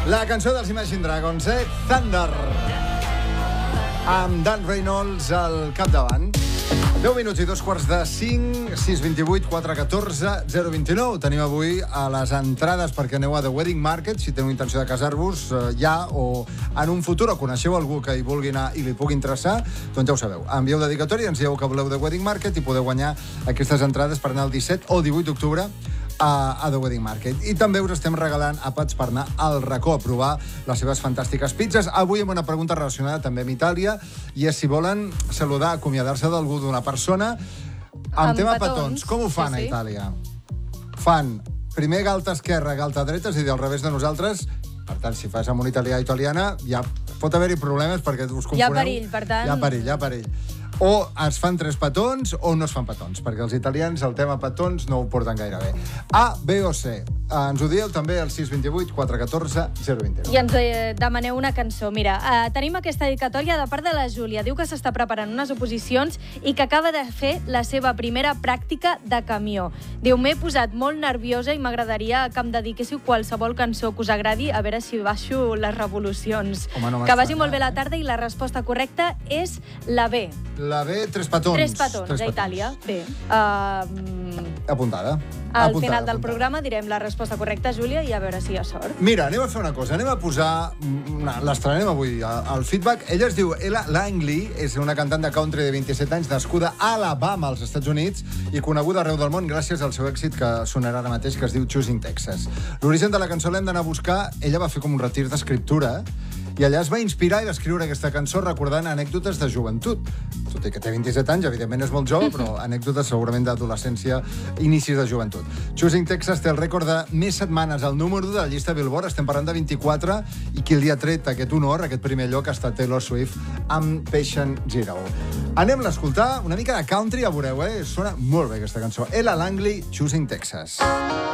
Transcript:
La cançó dels Imagine Dragons, Thunder, amb Dan Reynolds al capdavant. 10 minuts i 2:45, 6:28, 4:14, 0:29. Tenim avui a les entrades perquè aneu a The Wedding Market, si teniu intenció de casar-vos ja o en un futur, o coneixeu algú que hi vulgui anar i li pugui interessar, doncs ja ho sabeu. Envieu dedicatòria, ens dieu que voleu The Wedding Market i podeu guanyar aquestes entrades per anar el 17 o 18 d'octubre a The Wedding Market. I també us estem regalant àpats per anar al racó a provar les seves fantàstiques pizzas. Avui amb una pregunta relacionada també amb Itàlia, i és si volen saludar, acomiadar-se d'algú, d'una persona, amb tema petons. Com ho fan a Itàlia? Fan primer galta esquerra, galta dreta, és a dir, al revés de nosaltres. Per tant, si fas amb un italià o italiana, ja pot haver-hi problemes perquè us confoneu. Hi ha perill, per tant. Hi ha perill. O es fan 3 petons o no es fan petons, perquè els italians el tema petons no ho porten gaire bé. A, B o C. Ens ho dieu també al 6:28, 4:14, 0:21. I ens demaneu una cançó. Mira, tenim aquesta dedicatòria de part de la Júlia. Diu que s'està preparant unes oposicions i que acaba de fer la seva primera pràctica de camió. Diu, m'he posat molt nerviosa i m'agradaria que em dediquéssiu qualsevol cançó que us agradi, a veure si baixo les revolucions. Home, no que vagi molt bé la tarda, i la resposta correcta és la B. La B, 3 petons. 3 petons, a Itàlia. Bé. Apuntada. Al final del programa direm la resposta correcta, Júlia, i a veure si hi ha sort. Mira, anem a fer una cosa. Anem a posar... L'estrenem avui al feedback. Ella es diu Ella Langley, és una cantant de country de 27 anys, nascuda a Alabama, als Estats Units, i coneguda arreu del món gràcies al seu èxit que sonarà ara mateix, que es diu Choosing Texas. L'origen de la cançó l'hem d'anar a buscar. Ella va fer com un retir d'escriptura, i allà es va inspirar i va escriure aquesta cançó recordant anècdotes de joventut. Tot i que té 27 anys, evidentment és molt jove, però anècdotes segurament d'adolescència, inicis de joventut. Choosing Texas té el rècord de més setmanes al número 1 de la llista Billboard, estem parlant de 24, i qui li ha tret aquest honor, aquest primer lloc, ha estat Taylor Swift amb Patient Zero. Anem a escoltar una mica de country, ja veureu, Sona molt bé aquesta cançó. Ella Langley, Choosing Texas.